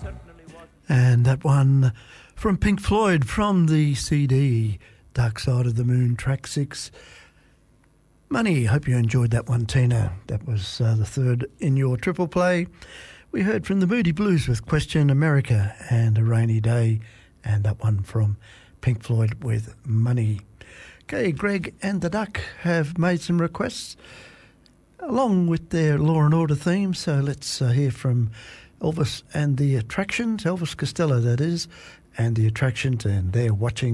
And that one from Pink Floyd from the CD Dark Side of the Moon, track 6. Money. Hope you enjoyed that one, Tina. That was the third in your triple play. We heard from the Moody Blues with Question America and A Rainy Day, and that one from Pink Floyd with Money. Okay, Greg and the Duck have made some requests along with their Law and Order theme, so let's hear from Elvis and the Attractions, Elvis Costello that is, and the Attractions, and they're watching